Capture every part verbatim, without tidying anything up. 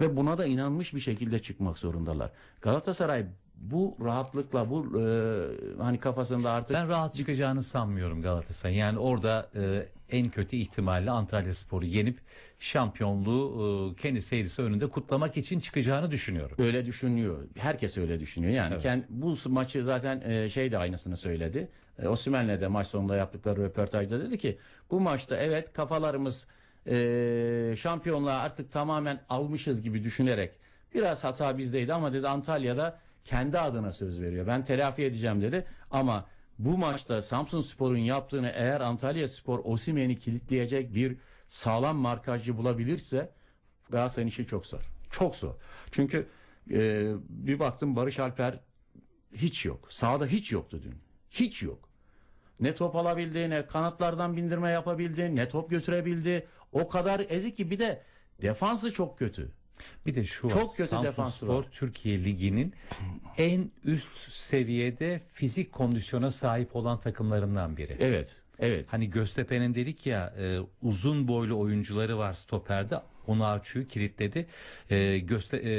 Ve buna da inanmış bir şekilde çıkmak zorundalar. Galatasaray bu rahatlıkla bu e, hani kafasında artık Ben rahat çıkacağını sanmıyorum Galatasaray. Yani orada e, en kötü ihtimalle Antalyaspor'u yenip şampiyonluğu e, kendi seyircisi önünde kutlamak için çıkacağını düşünüyorum. öyle düşünüyor. Herkes öyle düşünüyor. Yani Evet. kend- bu maçı zaten e, şey de aynısını söyledi. E, Osimhen'le de maç sonunda yaptıkları röportajda dedi ki bu maçta evet kafalarımız e, şampiyonluğa artık tamamen almışız gibi düşünerek biraz hata bizdeydi ama dedi Antalya'da kendi adına söz veriyor. Ben telafi edeceğim dedi ama bu maçta Samsunspor'un yaptığını eğer Antalyaspor Osimhen'i kilitleyecek bir sağlam markajcı bulabilirse Galatasaray'ın işi çok zor. Çok zor. Çünkü e, bir baktım Barış Alper hiç yok. Sahada hiç yoktu dün. Hiç yok. Ne top alabildi, ne kanatlardan bindirme yapabildi, ne top götürebildi. O kadar ezik ki bir de defansı çok kötü. Bir de şu Çok var. kötü defansı Samsunspor var. Türkiye Ligi'nin en üst seviyede fizik kondisyona sahip olan takımlarından biri. Evet. Evet. Hani Göztepe'nin dedik ya e, uzun boylu oyuncuları var stoperde. Onu Arçu'yu kilitledi. E, Göste e,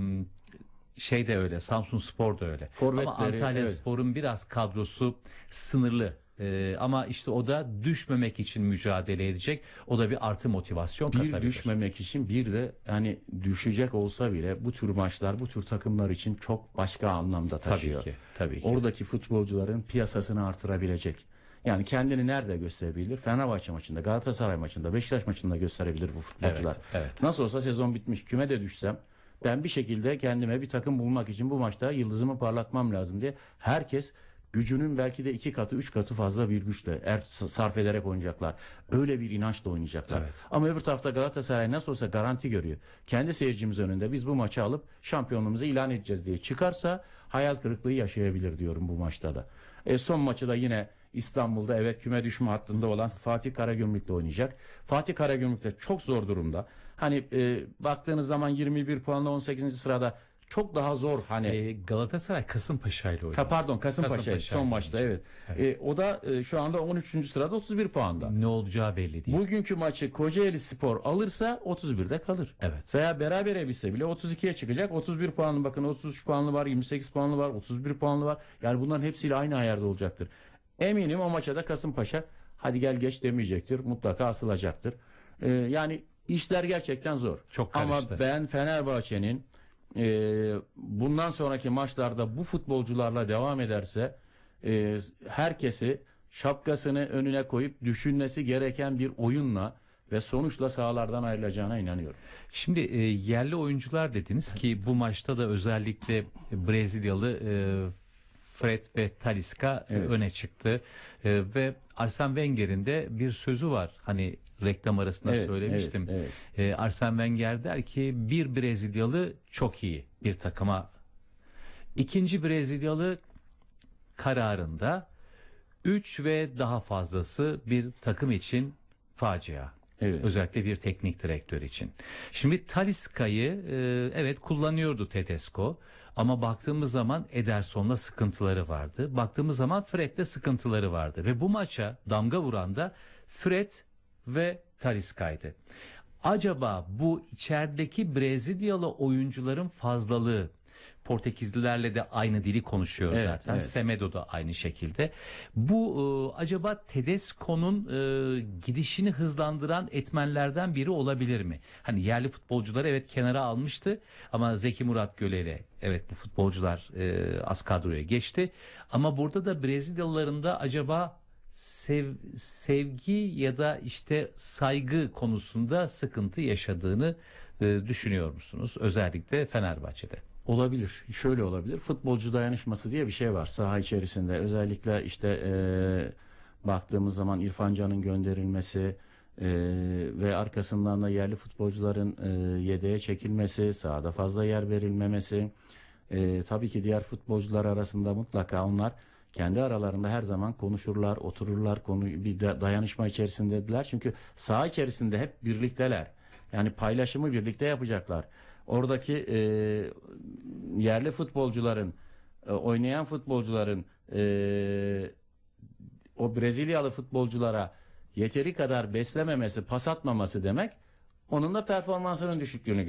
şey de öyle. Samsunspor da öyle. Forvetleri, Ama Antalyaspor'un biraz kadrosu sınırlı. E, ama işte o da düşmemek için mücadele edecek. O da bir artı motivasyon Bir katabilir. düşmemek için bir de hani düşecek olsa bile bu tür maçlar bu tür takımlar için çok başka anlamda taşıyor. Tabii ki. Tabii ki. Oradaki futbolcuların piyasasını artırabilecek. Yani kendini nerede gösterebilir? Fenerbahçe maçında, Galatasaray maçında, Beşiktaş maçında gösterebilir bu futbolcular. Evet, evet. Nasıl olsa sezon bitmiş. Küme de düşsem ben bir şekilde kendime bir takım bulmak için bu maçta yıldızımı parlatmam lazım diye herkes gücünün belki de iki katı, üç katı fazla bir güçle er, sarf ederek oynayacaklar. Öyle bir inançla oynayacaklar. Evet. Ama öbür tarafta Galatasaray nasıl olsa garanti görüyor. Kendi seyircimiz önünde biz bu maçı alıp şampiyonluğumuzu ilan edeceğiz diye çıkarsa hayal kırıklığı yaşayabilir diyorum bu maçta da. E, son maçı da yine İstanbul'da evet küme düşme hattında olan Fatih Karagümrük'le oynayacak. Fatih Karagümrük de çok zor durumda. Hani e, baktığınız zaman yirmi bir puanla on sekizinci sırada çok daha zor hani. E, Galatasaray Kasımpaşa ile oynuyor. Ha, pardon Kasımpaşa Kasımpaşa son ile maçta oynayacak. evet. Evet. E, o da e, şu anda on üçüncü sırada otuz bir puanda. Ne olacağı belli değil. Bugünkü maçı Kocaeli Spor alırsa otuz birde kalır. Evet. Veya berabere bitse bile otuz ikiye çıkacak. otuz bir puanlı bakın otuz üç puanlı var, yirmi sekiz puanlı var, otuz bir puanlı var. Yani bunların hepsiyle aynı ayarda olacaktır. Eminim o maça da Kasımpaşa hadi gel geç demeyecektir. Mutlaka asılacaktır. E, yani işler gerçekten zor. Çok Ama karıştı. ben Fenerbahçe'nin e, bundan sonraki maçlarda bu futbolcularla devam ederse e, herkesi şapkasını önüne koyup düşünmesi gereken bir oyunla ve sonuçla sahalardan ayrılacağına inanıyorum. Şimdi e, yerli oyuncular dediniz ki bu maçta da özellikle Brezilyalı e, Fred ve Talisca e, Evet. öne çıktı. E, ve Arsene Wenger'in de bir sözü var. Hani reklam arasında Evet, söylemiştim. evet, E, Arsene Wenger der ki bir Brezilyalı çok iyi bir takıma. İkinci Brezilyalı kararında üç ve daha fazlası bir takım için facia. Evet. Özellikle bir teknik direktör için. Şimdi Talisca'yı e, evet kullanıyordu Tedesco ama baktığımız zaman Ederson'la sıkıntıları vardı. Baktığımız zaman Fred'le sıkıntıları vardı ve bu maça damga vuran da Fred ve Talisca'ydı. Acaba bu içerideki Brezilyalı oyuncuların fazlalığı, Portekizlilerle de aynı dili konuşuyor Evet, zaten. evet. Semedo da aynı şekilde. Bu e, acaba Tedesco'nun e, gidişini hızlandıran etmenlerden biri olabilir mi? Hani yerli futbolcuları evet kenara almıştı ama Zeki Murat Göler'e evet bu futbolcular e, az kadroya geçti. Ama burada da Brezilyalıların da acaba sev, sevgi ya da işte saygı konusunda sıkıntı yaşadığını e, düşünüyor musunuz? Özellikle Fenerbahçe'de. Olabilir. Şöyle olabilir. Futbolcu dayanışması diye bir şey var saha içerisinde. Özellikle işte e, baktığımız zaman İrfan Can'ın gönderilmesi e, ve arkasından da yerli futbolcuların e, yedeğe çekilmesi, sahada fazla yer verilmemesi. E, tabii ki diğer futbolcular arasında mutlaka onlar kendi aralarında her zaman konuşurlar, otururlar, konu bir da- dayanışma içerisindediler. Çünkü saha içerisinde hep birlikteler. Yani paylaşımı birlikte yapacaklar. Oradaki e, yerli futbolcuların, e, oynayan futbolcuların e, o Brezilyalı futbolculara yeteri kadar beslememesi, pas atmaması demek onun da performansının düşüklüğünü